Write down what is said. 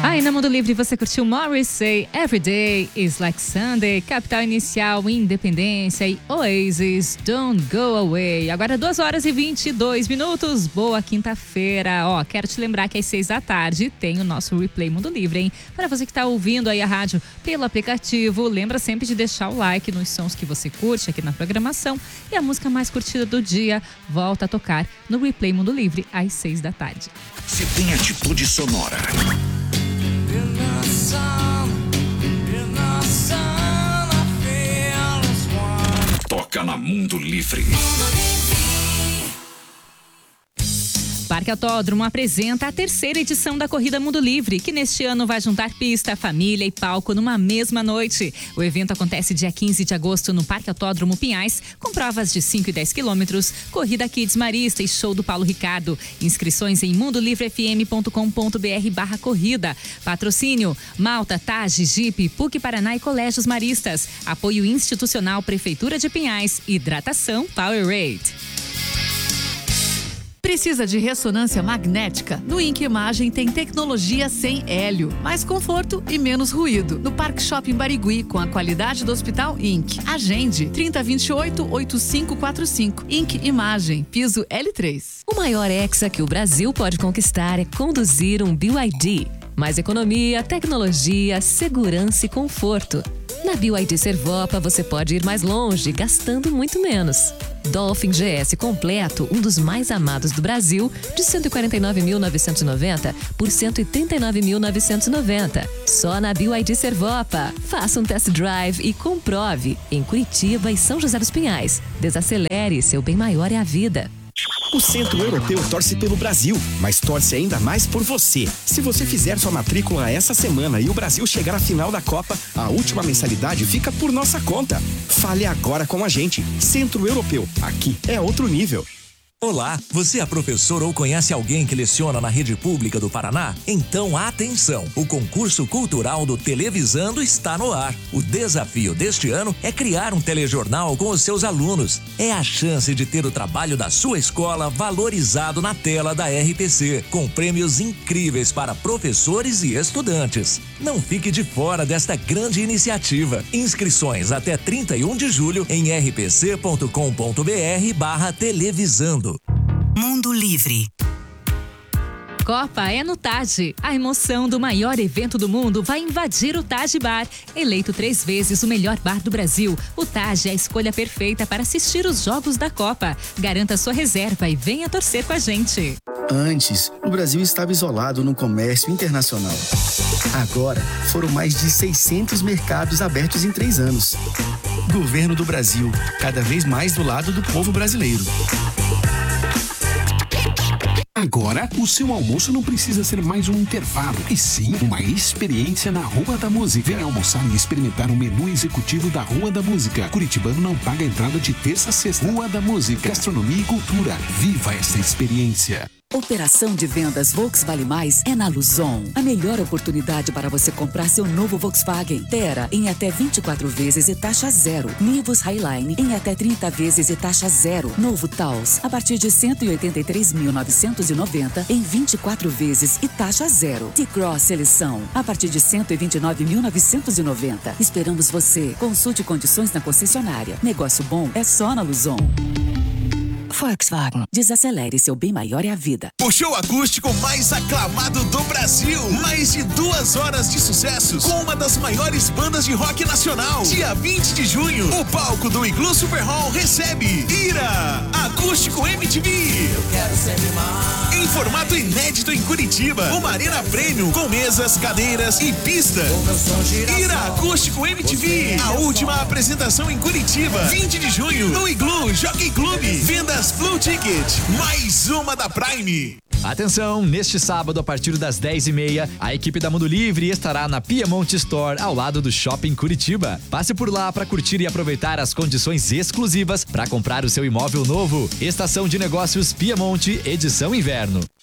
Aí na Mundo Livre você curtiu Morrissey, Every Day is Like Sunday, Capital Inicial, Independência e Oasis, Don't Go Away. Agora 2h22. Boa quinta-feira. Quero te lembrar que às 6h tem o nosso Replay Mundo Livre, hein? Para você que está ouvindo aí a rádio pelo aplicativo, lembra sempre de deixar o like nos sons que você curte aqui na programação e a música mais curtida do dia volta a tocar no Replay Mundo Livre às 6h. Se tem atitude sonora. Toca na Mundo Livre. Parque Autódromo apresenta a terceira edição da Corrida Mundo Livre, que neste ano vai juntar pista, família e palco numa mesma noite. O evento acontece dia 15 de agosto no Parque Autódromo Pinhais, com provas de 5 e 10 quilômetros, corrida Kids Marista e show do Paulo Ricardo. Inscrições em mundolivrefm.com.br/corrida. Patrocínio: Malta, Tage, Jeep, PUC Paraná e Colégios Maristas. Apoio institucional Prefeitura de Pinhais. Hidratação Powerade. Precisa de ressonância magnética? No Inc Imagem tem tecnologia sem hélio, mais conforto e menos ruído. No Parque Shopping Barigui, com a qualidade do Hospital Inc. Agende 3028-8545. Inc Imagem, piso L3. O maior hexa que o Brasil pode conquistar é conduzir um BYD. Mais economia, tecnologia, segurança e conforto. Na BYD Servopa você pode ir mais longe, gastando muito menos. Dolphin GS completo, um dos mais amados do Brasil, de 149.990 por 139.990. Só na BYD Servopa. Faça um test drive e comprove. Em Curitiba e São José dos Pinhais. Desacelere, seu bem maior é a vida. O Centro Europeu torce pelo Brasil, mas torce ainda mais por você. Se você fizer sua matrícula essa semana e o Brasil chegar à final da Copa, a última mensalidade fica por nossa conta. Fale agora com a gente. Centro Europeu, aqui é outro nível. Olá, você é professor ou conhece alguém que leciona na rede pública do Paraná? Então atenção, o concurso cultural do Televisando está no ar. O desafio deste ano é criar um telejornal com os seus alunos. É a chance de ter o trabalho da sua escola valorizado na tela da RPC, com prêmios incríveis para professores e estudantes. Não fique de fora desta grande iniciativa. Inscrições até 31 de julho em rpc.com.br/televisando. Mundo Livre. Copa é no Taj. A emoção do maior evento do mundo vai invadir o Taj Bar. Eleito 3 vezes o melhor bar do Brasil, o Taj é a escolha perfeita para assistir os jogos da Copa. Garanta sua reserva e venha torcer com a gente. Antes, o Brasil estava isolado no comércio internacional. Agora, foram mais de 600 mercados abertos em 3 anos. Governo do Brasil, cada vez mais do lado do povo brasileiro. Agora, o seu almoço não precisa ser mais um intervalo, e sim uma experiência na Rua da Música. Venha almoçar e experimentar o menu executivo da Rua da Música. Curitibano não paga entrada de terça a sexta. Rua da Música, gastronomia e cultura. Viva essa experiência. Operação de vendas Volkswagen Mais é na Luzon. A melhor oportunidade para você comprar seu novo Volkswagen. Terra em até 24 vezes e taxa zero. Nivus Highline em até 30 vezes e taxa zero. Novo Taos a partir de 183.990 em 24 vezes e taxa zero. T-Cross Seleção a partir de 129.990. Esperamos você. Consulte condições na concessionária. Negócio bom é só na Luzon. Volkswagen. Desacelere, seu bem maior é a vida. O show acústico mais aclamado do Brasil. Mais de 2 horas de sucessos com uma das maiores bandas de rock nacional. Dia 20 de junho, o palco do Iglu Super Hall recebe Ira, Acústico MTV. Eu quero sempre mais. Em formato inédito em Curitiba. Uma arena premium com mesas, cadeiras e pista. Ira, Acústico MTV. A última apresentação em Curitiba. 20 de junho, no Iglu Jockey Club. Vendas Blue Ticket, mais uma da Prime. Atenção, neste sábado a partir das 10h30, a equipe da Mundo Livre estará na Piedmont Store, ao lado do Shopping Curitiba. Passe por lá para curtir e aproveitar as condições exclusivas para comprar o seu imóvel novo. Estação de Negócios Piedmont, edição inverno.